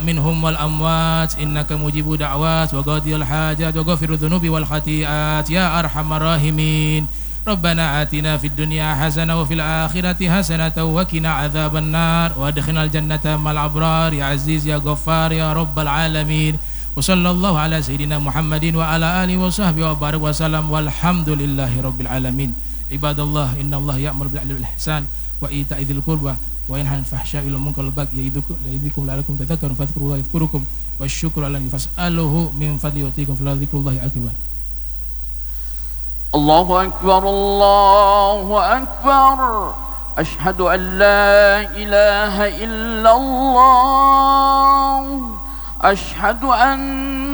منهم والأموات إنك مجيب دعوات وقاضي الحاجات وغافر الذنوب والخطيئات يا أرحم الراحمين ربنا آتنا في الدنيا حسنة وفي الآخرة حسنة وقنا عذاب النار وادخلنا الجنة مع الأبرار يا عزيز يا غفار يا رب العالمين وصلى الله على سيدنا محمد وعلى آله وصحبه وبارك وسلم والحمد لله رب العالمين عباد الله إن الله يأمر بالعدل والإحسان وإيتاء ذي القربى وينهى عن الفحشاء والمنكر والبغي يعظكم لعلكم تذكرون فاذكروا الله يذكركم والشكر على فاسأله من فضله يؤتيكم فلا ذكر الله أكبر الله أكبر الله أكبر أشهد أن لا إله إلا الله أشهد أن